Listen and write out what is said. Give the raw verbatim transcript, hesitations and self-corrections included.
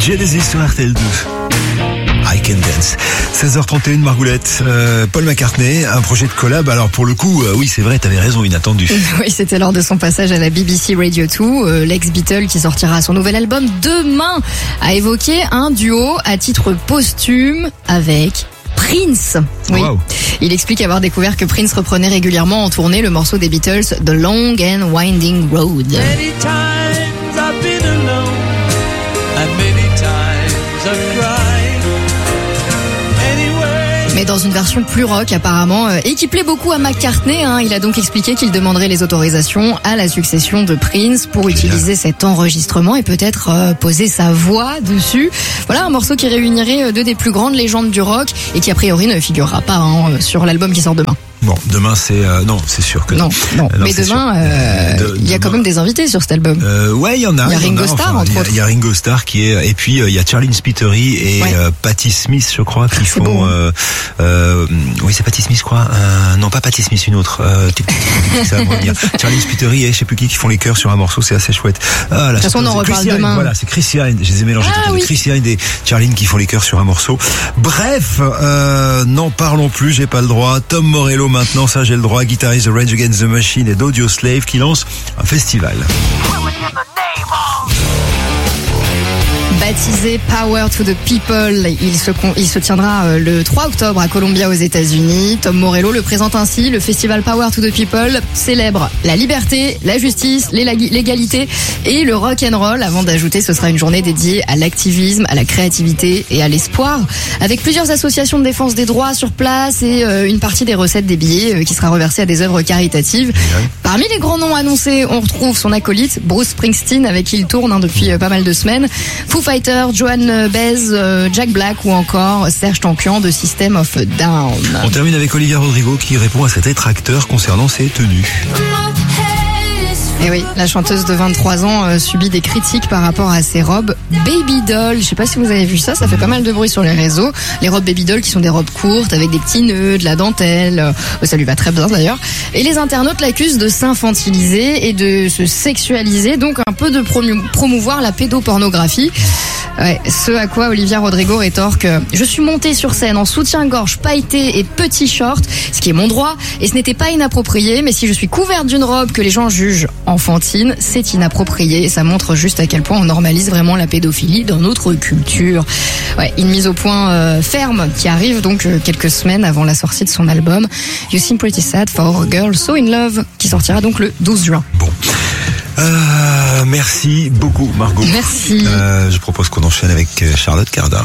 Genesis sur R T L deux. I Can Dance. seize heures trente et une, Margoulette. Euh, Paul McCartney, un projet de collab. Alors pour le coup, euh, oui c'est vrai, t'avais raison, inattendu. Oui, c'était lors de son passage à la B B C Radio deux. Euh, l'ex-Beatle qui sortira son nouvel album demain a évoqué un duo à titre posthume avec Prince. Oui. Wow. Il explique avoir découvert que Prince reprenait régulièrement en tournée le morceau des Beatles, The Long and Winding Road. Many times I've been alone, and many times I've cried. Anyway. Mais dans une version plus rock apparemment, euh, et qui plaît beaucoup à McCartney. Hein. Il a donc expliqué qu'il demanderait les autorisations à la succession de Prince pour utiliser cet enregistrement et peut-être euh, poser sa voix dessus. Voilà un morceau qui réunirait euh, deux des plus grandes légendes du rock et qui a priori ne figurera pas hein, sur l'album qui sort demain. Bon, demain c'est euh, non, c'est sûr que non. Non, non. non mais demain, euh, de, il y a demain... quand même des invités sur cet album. Euh, ouais, il y en a. Il y a Ringo Starr enfin, entre y a, autres. Il y a Ringo Starr qui est, et puis euh, il y a Charlene Spiteri et ouais. euh, Patti Smith, je crois, qui c'est font. Beau, hein. euh, euh, oui, c'est Patti Smith, je crois. Euh, non, pas Patti Smith, une autre. Euh, ça va me revenir. Charlene Spiteri et je sais plus qui qui font les chœurs sur un morceau, c'est assez chouette. Ah, de toute façon, on en reparle demain. Voilà, c'est Chris Hind. Je les ai mélangés. Ah, oui. Chris Hind et Charlene qui font les chœurs sur un morceau. Bref, euh, n'en parlons plus. J'ai pas le droit. Tom Morello maintenant, ça j'ai le droit. Guitariste de Rage Against the Machine et d'Audio Slave qui lance un festival. Baptisé Power to the People, il se, il se tiendra le trois octobre à Columbia aux États-Unis. Tom Morello le présente ainsi. Le festival Power to the People célèbre la liberté, la justice, l'égalité et le rock and roll. Avant d'ajouter, ce sera une journée dédiée à l'activisme, à la créativité et à l'espoir, avec plusieurs associations de défense des droits sur place et une partie des recettes des billets qui sera reversée à des œuvres caritatives. Parmi les grands noms annoncés, on retrouve son acolyte Bruce Springsteen avec qui il tourne hein, depuis pas mal de semaines. Foo Fighters, Joan Baez, euh, Jack Black ou encore Serge Tankian de System of a Down. On termine avec Olivia Rodrigo qui répond à cet détracteur concernant ses tenues. Et oui, la chanteuse de vingt-trois ans euh, subit des critiques par rapport à ses robes Baby Doll. Je sais pas si vous avez vu ça, ça fait pas mal de bruit sur les réseaux. Les robes Baby Doll qui sont des robes courtes avec des petits nœuds, de la dentelle. Euh, ça lui va très bien d'ailleurs. Et les internautes l'accusent de s'infantiliser et de se sexualiser, donc un peu de promu- promouvoir la pédopornographie. Ouais, ce à quoi Olivia Rodrigo rétorque « Je suis montée sur scène en soutien-gorge pailleté et petit short, ce qui est mon droit, et ce n'était pas inapproprié, mais si je suis couverte d'une robe que les gens jugent enfantine, c'est inapproprié. » Et ça montre juste à quel point on normalise vraiment la pédophilie dans notre culture. Ouais, une mise au point euh, ferme qui arrive donc euh, quelques semaines avant la sortie de son album You Seem Pretty Sad for a Girl So In Love, qui sortira donc le douze juin. Bon. Euh, merci beaucoup Margot. Merci. Euh, je propose qu'on enchaîne avec Charlotte Cardin.